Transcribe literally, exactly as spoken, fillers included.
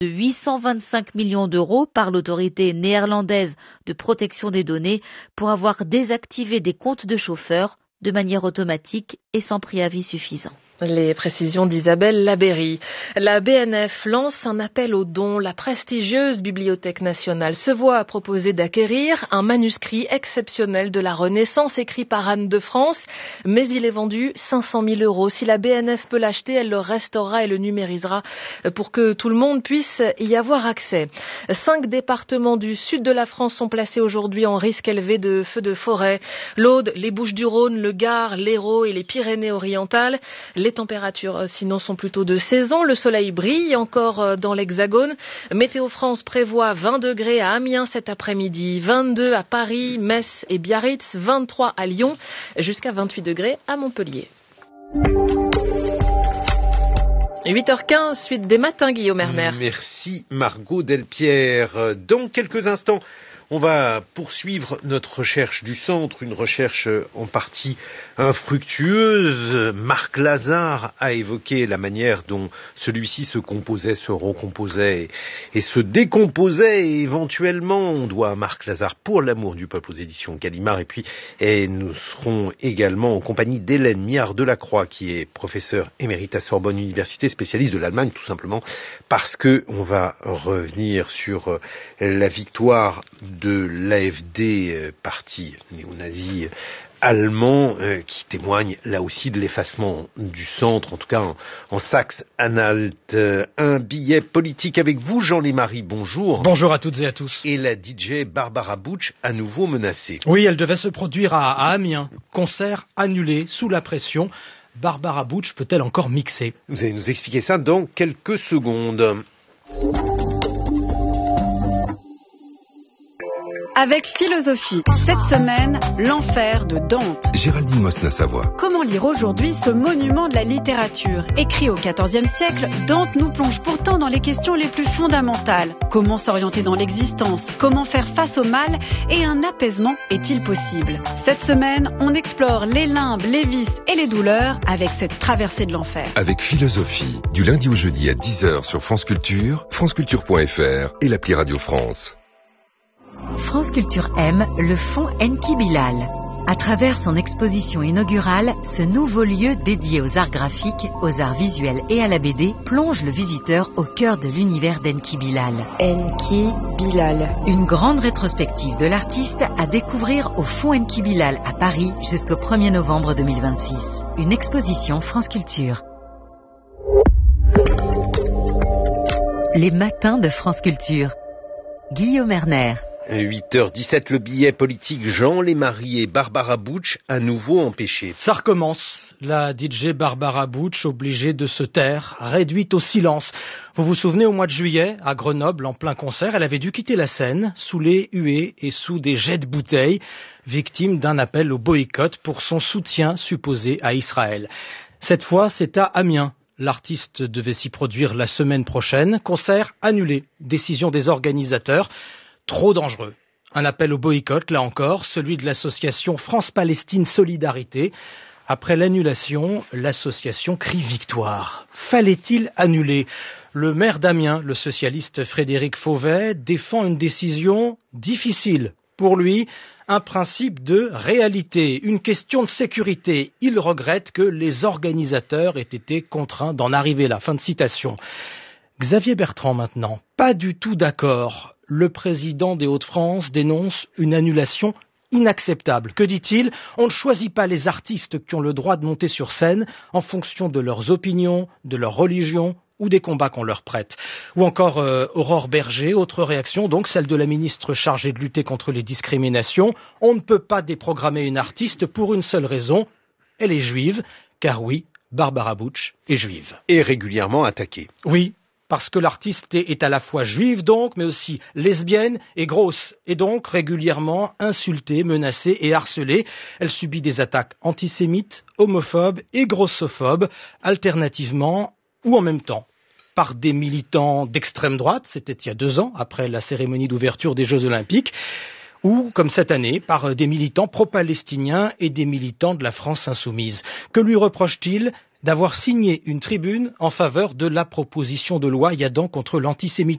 de huit cent vingt-cinq millions d'euros par l'autorité néerlandaise de protection des données pour avoir désactivé des comptes de chauffeurs de manière automatique et sans préavis suffisant. Les précisions d'Isabelle Labéry. La B N F lance un appel aux dons. La prestigieuse Bibliothèque nationale se voit proposer d'acquérir un manuscrit exceptionnel de la Renaissance écrit par Anne de France, mais il est vendu cinq cent mille euros. Si la B N F peut l'acheter, elle le restaurera et le numérisera pour que tout le monde puisse y avoir accès. Cinq départements du sud de la France sont placés aujourd'hui en risque élevé de feux de forêt. L'Aude, les Bouches-du-Rhône, le Gard, l'Hérault et les Pyrénées-Orientales. Les températures, sinon, sont plutôt de saison. Le soleil brille encore dans l'Hexagone. Météo France prévoit vingt degrés à Amiens cet après-midi, vingt-deux à Paris, Metz et Biarritz, vingt-trois à Lyon, jusqu'à vingt-huit degrés à Montpellier. huit heures quinze, suite des matins, Guillaume Erner. Merci Margot Delpierre. Dans quelques instants, on va poursuivre notre recherche du centre, une recherche en partie infructueuse. Marc Lazare a évoqué la manière dont celui-ci se composait, se recomposait et, et se décomposait. Et éventuellement, on doit à Marc Lazare Pour l'amour du peuple aux éditions Gallimard. Et puis, et nous serons également en compagnie d'Hélène Miard-Delacroix, qui est professeure émérite à Sorbonne Université, spécialiste de l'Allemagne, tout simplement parce que on va revenir sur la victoire de l'A F D, parti néo-nazi allemand, euh, qui témoigne là aussi de l'effacement du centre, en tout cas en, en Saxe-Anhalt. Euh, un billet politique avec vous, Jean Lémarie, bonjour. Bonjour à toutes et à tous. Et la D J Barbara Butch, à nouveau menacée. Oui, elle devait se produire à, à Amiens. Concert annulé sous la pression. Barbara Butch peut-elle encore mixer? Vous allez nous expliquer ça dans quelques secondes. Avec philosophie, cette semaine, l'enfer de Dante. Géraldine Mosna-Savoie. Comment lire aujourd'hui ce monument de la littérature? Écrit au quatorzième siècle, Dante nous plonge pourtant dans les questions les plus fondamentales. Comment s'orienter dans l'existence? Comment faire face au mal? Et un apaisement est-il possible? Cette semaine, on explore les limbes, les vices et les douleurs avec cette traversée de l'enfer. Avec philosophie, du lundi au jeudi à dix heures sur France Culture, franceculture point f r et l'appli Radio France. France Culture aime le fonds Enki Bilal. À travers son exposition inaugurale, ce nouveau lieu dédié aux arts graphiques, aux arts visuels et à la B D plonge le visiteur au cœur de l'univers d'Enki Bilal. Enki Bilal. Une grande rétrospective de l'artiste à découvrir au fonds Enki Bilal à Paris jusqu'au premier novembre deux mille vingt-six. Une exposition France Culture. Les matins de France Culture. Guillaume Erner. huit heures dix-sept, le billet politique Jean Lémarie et Barbara Butch à nouveau empêchés. Ça recommence. La D J Barbara Butch obligée de se taire, réduite au silence. Vous vous souvenez, au mois de juillet, à Grenoble, en plein concert, elle avait dû quitter la scène sous les huées et sous des jets de bouteilles, victime d'un appel au boycott pour son soutien supposé à Israël. Cette fois, c'est à Amiens. L'artiste devait s'y produire la semaine prochaine. Concert annulé. Décision des organisateurs. Trop dangereux. Un appel au boycott, là encore, celui de l'association France-Palestine Solidarité. Après l'annulation, l'association crie victoire. Fallait-il annuler? Le maire d'Amiens, le socialiste Frédéric Fauvet, défend une décision difficile. Pour lui, un principe de réalité, une question de sécurité. Il regrette que les organisateurs aient été contraints d'en arriver là. Fin de citation. Xavier Bertrand maintenant, pas du tout d'accord. Le président des Hauts-de-France dénonce une annulation inacceptable. Que dit-il? On ne choisit pas les artistes qui ont le droit de monter sur scène en fonction de leurs opinions, de leur religion ou des combats qu'on leur prête. Ou encore euh, Aurore Berger, autre réaction, donc celle de la ministre chargée de lutter contre les discriminations. On ne peut pas déprogrammer une artiste pour une seule raison, elle est juive, car oui, Barbara Butch est juive. Et régulièrement attaquée. Oui, parce que l'artiste est à la fois juive donc, mais aussi lesbienne et grosse, et donc régulièrement insultée, menacée et harcelée. Elle subit des attaques antisémites, homophobes et grossophobes, alternativement ou en même temps, par des militants d'extrême droite, c'était il y a deux ans, après la cérémonie d'ouverture des Jeux Olympiques, ou, comme cette année, par des militants pro-palestiniens et des militants de la France insoumise. Que lui reproche-t-il? D'avoir signé une tribune en faveur de la proposition de loi Yadan contre l'antisémitisme.